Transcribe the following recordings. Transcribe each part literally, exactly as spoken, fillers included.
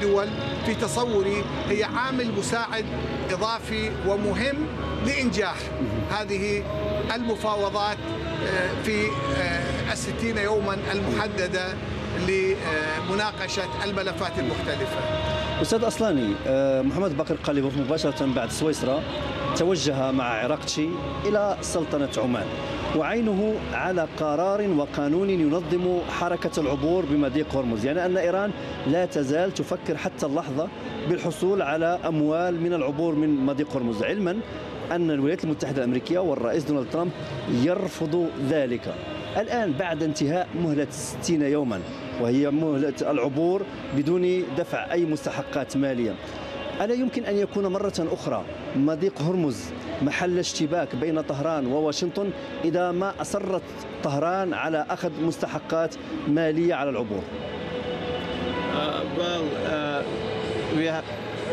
الدول في تصوري هي عامل مساعد إضافي ومهم لإنجاح هذه المفاوضات في الستين يوما المحددة لمناقشة الملفات المختلفة. أستاذ أصلاني، محمد باقر قاليبوف مباشرة بعد سويسرا توجه مع عراقتشي إلى سلطنة عمان، وعينه على قرار وقانون ينظم حركة العبور بمضيق هرمز، يعني أن إيران لا تزال تفكر حتى اللحظة بالحصول على أموال من العبور من مضيق هرمز، علما أن الولايات المتحدة الأمريكية والرئيس دونالد ترامب يرفض ذلك. الآن بعد انتهاء مهلة ستين يوما، وهي مهلة العبور بدون دفع أي مستحقات مالية، ألا يمكن أن يكون مرة أخرى مضيق هرمز محل اشتباك بين طهران وواشنطن إذا ما أصرت طهران على أخذ مستحقات مالية على العبور؟ Uh, well, uh, we have...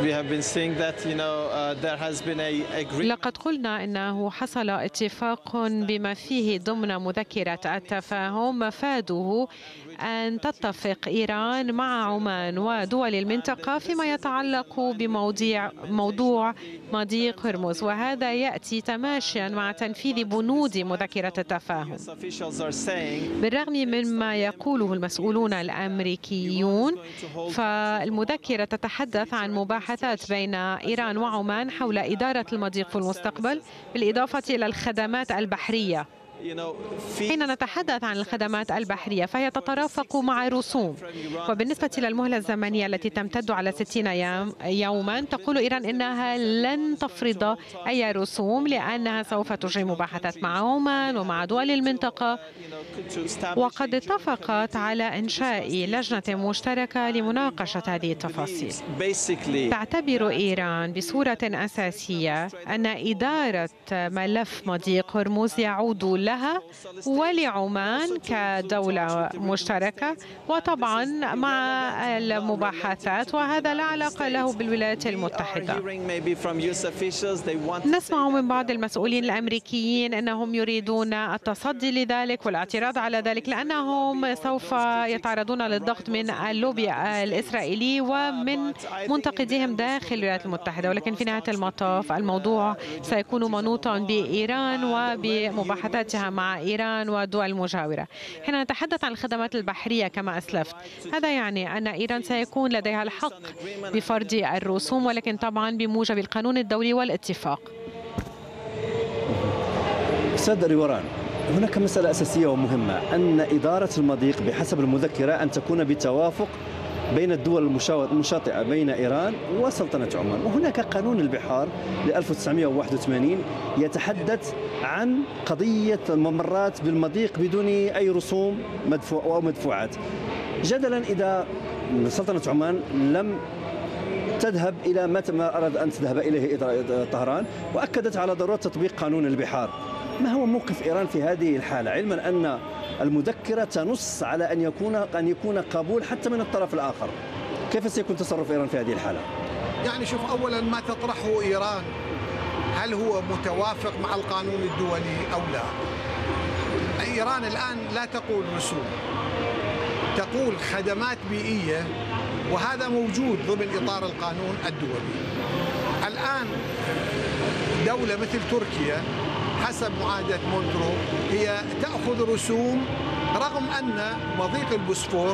لقد قلنا إنه حصل اتفاق بما فيه ضمن مذكرة التفاهم مفاده أن تتفق إيران مع عمان ودول المنطقة فيما يتعلق بموضوع موضوع مضيق هرمز، وهذا يأتي تماشيا مع تنفيذ بنود مذكرة التفاهم. بالرغم مما يقوله المسؤولون الأمريكيون، فالمذكرة تتحدث عن مباحثات بين إيران وعمان حول إدارة المضيق في المستقبل، بالإضافة إلى الخدمات البحرية. حين نتحدث عن الخدمات البحرية فهي تترافق مع رسوم، وبالنسبة للمهلة الزمنية التي تمتد على ستين يوما تقول إيران إنها لن تفرض أي رسوم لأنها سوف تجري مباحثات مع عمان ومع دول المنطقة، وقد اتفقت على إنشاء لجنة مشتركة لمناقشة هذه التفاصيل. تعتبر إيران بصورة أساسية أن إدارة ملف مضيق هرمز يعود لها ولعمان كدولة مشتركة، وطبعا مع المباحثات، وهذا لا علاقة له بالولايات المتحدة. نسمع من بعض المسؤولين الأمريكيين أنهم يريدون التصدي لذلك والاعتراض على ذلك لأنهم سوف يتعرضون للضغط من اللوبي الإسرائيلي ومن منتقديهم داخل الولايات المتحدة، ولكن في نهاية المطاف الموضوع سيكون منوطا بإيران وبمباحثاتها مع إيران والدول المجاورة. حين نتحدث عن الخدمات البحرية كما أسلفت، هذا يعني أن إيران سيكون لديها الحق بفرض الرسوم، ولكن طبعا بموجب القانون الدولي والاتفاق. أستاذ ريوران، هناك مسألة أساسية ومهمة، أن إدارة المضيق بحسب المذكرة أن تكون بتوافق بين الدول المشاطئة بين إيران وسلطنة عمان، وهناك قانون البحار ل ألف وتسعمئة وواحد وثمانين يتحدث عن قضية الممرات بالمضيق بدون أي رسوم مدفوع أو مدفوعات. جدلا إذا سلطنة عمان لم تذهب إلى ما أراد أن تذهب إليه طهران، وأكدت على ضرورة تطبيق قانون البحار، ما هو موقف إيران في هذه الحالة، علما أن المذكرة تنص على أن يكون أن يكون قبول حتى من الطرف الآخر؟ كيف سيكون تصرف إيران في هذه الحالة؟ يعني شوف، أولا ما تطرحه إيران هل هو متوافق مع القانون الدولي أو لا؟ إيران الآن لا تقول رسوم، تقول خدمات بيئية، وهذا موجود ضمن إطار القانون الدولي. الآن دولة مثل تركيا حسب معاهدة مونترو هي تأخذ رسوم، رغم أن مضيق البوسفور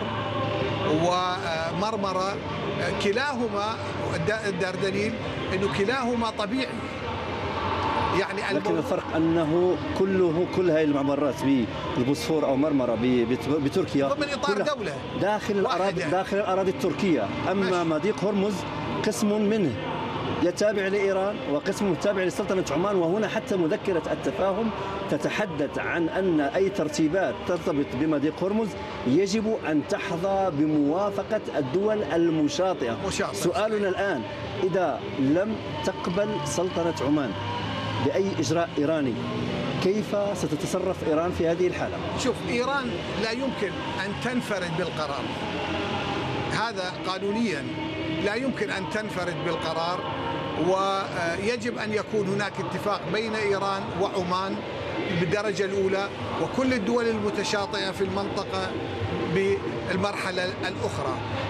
ومرمرة كلاهما الدردنيل أنه كلاهما طبيعي. يعني لكن الفرق أنه كله كل هذه الممرات بالبوسفور أو مرمرة بتركيا ضمن إطار دولة داخل الأراضي داخل الأراضي التركية، أما مضيق هرمز قسم منه يتابع لإيران وقسم تابع لسلطنة عمان. وهنا حتى مذكرة التفاهم تتحدث عن أن أي ترتيبات ترتبط بمضيق هرمز يجب أن تحظى بموافقة الدول المشاطئة. سؤالنا الآن، إذا لم تقبل سلطنة عمان بأي إجراء إيراني، كيف ستتصرف إيران في هذه الحالة؟ شوف، إيران لا يمكن أن تنفرد بالقرار، هذا قانونيا لا يمكن أن تنفرد بالقرار، ويجب أن يكون هناك اتفاق بين إيران وعمان بالدرجة الأولى وكل الدول المتشاطئة في المنطقة بالمرحلة الأخرى.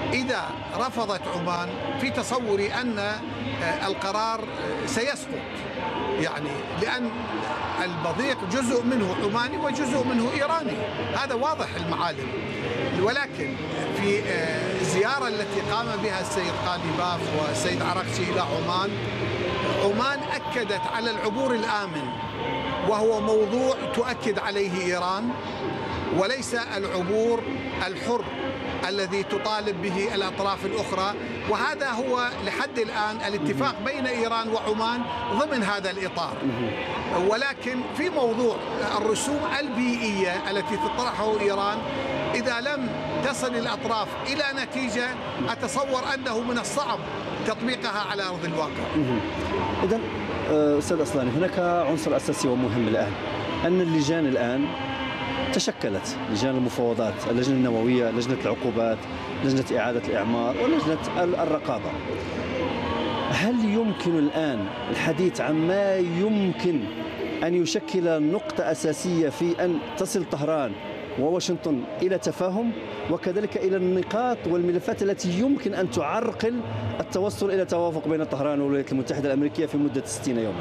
إذا رفضت عمان في تصوري أن القرار سيسقط، يعني لأن البضيق جزء منه عماني وجزء منه إيراني، هذا واضح المعالم. ولكن في الزيارة التي قام بها السيد قاليباف والسيد عراقتشي إلى عمان، عمان أكدت على العبور الآمن، وهو موضوع تؤكد عليه إيران، وليس العبور الحر الذي تطالب به الأطراف الأخرى. وهذا هو لحد الآن الاتفاق بين إيران وعمان ضمن هذا الإطار. ولكن في موضوع الرسوم البيئية التي تطرحه إيران، إذا لم تصل الأطراف إلى نتيجة أتصور أنه من الصعب تطبيقها على أرض الواقع. إذن أستاذ أصلاني، هناك عنصر أساسي ومهم الآن، أن اللجان الآن تشكلت، لجان المفاوضات، اللجنة النووية، لجنة العقوبات، لجنة إعادة الإعمار، ولجنة الرقابة. هل يمكن الآن الحديث عن ما يمكن أن يشكل نقطة أساسية في أن تصل طهران وواشنطن إلى تفاهم، وكذلك إلى النقاط والملفات التي يمكن أن تعرقل التوصل إلى توافق بين طهران والولايات المتحدة الأمريكية في مدة ستين يوما؟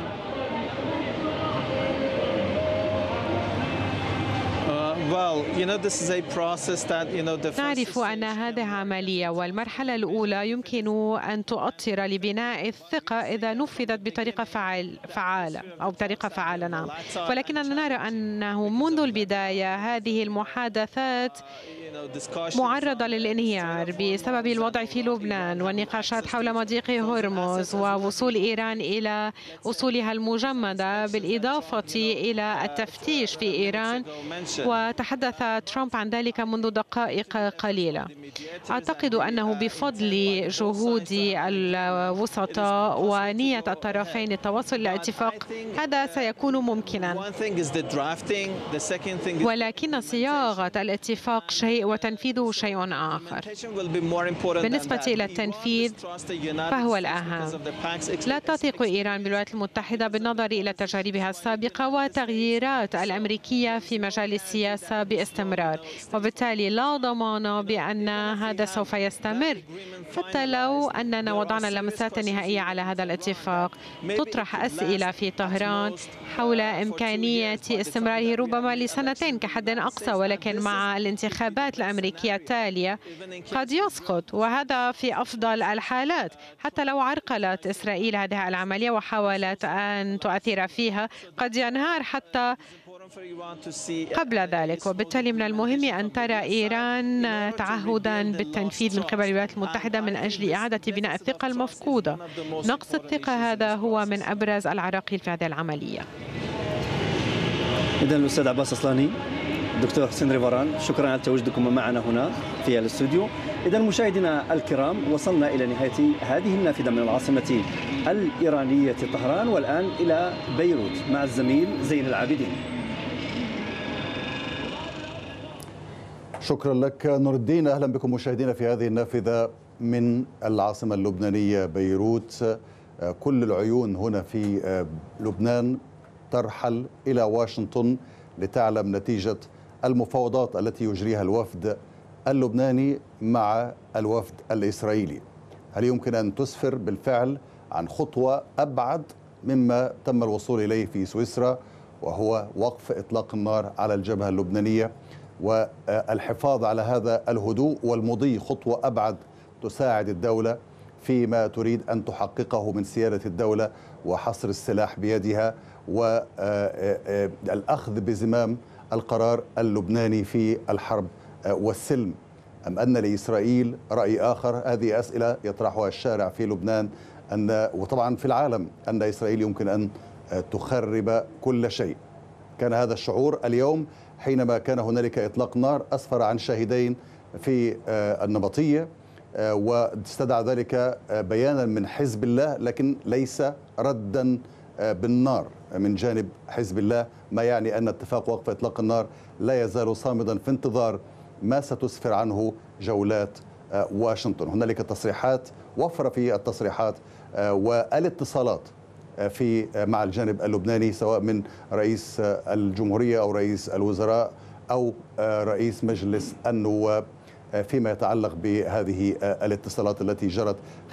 نعرف أن هذه عملية، والمرحلة الأولى يمكن أن تؤطر لبناء الثقة إذا نفذت بطريقة فعال فعالة أو بطريقة فعالة، نعم. ولكننا نرى أنه منذ البداية هذه المحادثات معرضة للانهيار بسبب الوضع في لبنان والنقاشات حول مضيق هرمز ووصول إيران إلى أصولها المجمدة، بالإضافة إلى التفتيش في إيران، وتحدث ترامب عن ذلك منذ دقائق قليلة. أعتقد أنه بفضل جهود الوسطاء ونية الطرفين التوصل إلى اتفاق هذا سيكون ممكنا، ولكن صياغة الاتفاق شيء وتنفيذه شيء آخر. بالنسبة إلى التنفيذ فهو الأهم. لا تثق إيران بالولايات المتحدة بالنظر إلى تجاربها السابقة والتغييرات الأمريكية في مجال السياسة باستمرار، وبالتالي لا ضمان بأن هذا سوف يستمر. حتى لو أننا وضعنا اللمسات النهائية على هذا الاتفاق، تطرح أسئلة في طهران حول إمكانية استمراره ربما لسنتين كحد أقصى، ولكن مع الانتخابات الأمريكية التالية قد يسقط، وهذا في أفضل الحالات. حتى لو عرقلت إسرائيل هذه العملية وحاولت أن تؤثر فيها، قد ينهار حتى قبل ذلك. وبالتالي من المهم أن ترى إيران تعهدا بالتنفيذ من قبل الولايات المتحدة من أجل إعادة بناء الثقة المفقودة. نقص الثقة هذا هو من أبرز العراقيل في هذه العملية. إذن الأستاذ عباس أصلاني، دكتور حسين ريفران، شكرا على تواجدكم معنا هنا في الاستوديو. إذن مشاهدينا الكرام، وصلنا إلى نهاية هذه النافذة من العاصمة الإيرانية طهران، والآن إلى بيروت مع الزميل زين العابدين. شكرا لك نور الدين. أهلا بكم مشاهدينا في هذه النافذة من العاصمة اللبنانية بيروت. كل العيون هنا في لبنان ترحل إلى واشنطن لتعلم نتيجة المفاوضات التي يجريها الوفد اللبناني مع الوفد الإسرائيلي. هل يمكن أن تسفر بالفعل عن خطوة أبعد مما تم الوصول إليه في سويسرا، وهو وقف إطلاق النار على الجبهة اللبنانية والحفاظ على هذا الهدوء، والمضي خطوة أبعد تساعد الدولة فيما تريد أن تحققه من سيادة الدولة وحصر السلاح بيدها والأخذ بزمام القرار اللبناني في الحرب والسلم، أم أن لإسرائيل رأي آخر؟ هذه أسئلة يطرحها الشارع في لبنان أن وطبعا في العالم، أن إسرائيل يمكن أن تخرب كل شيء. كان هذا الشعور اليوم حينما كان هنالك إطلاق نار أسفر عن شاهدين في النبطية، واستدعى ذلك بيانا من حزب الله، لكن ليس ردا بالنار من جانب حزب الله، ما يعني أن اتفاق وقف إطلاق النار لا يزال صامدا في انتظار ما ستسفر عنه جولات واشنطن. هنالك تصريحات، وفر في التصريحات والاتصالات في مع الجانب اللبناني، سواء من رئيس الجمهورية أو رئيس الوزراء أو رئيس مجلس النواب. فيما يتعلق بهذه الاتصالات التي جرت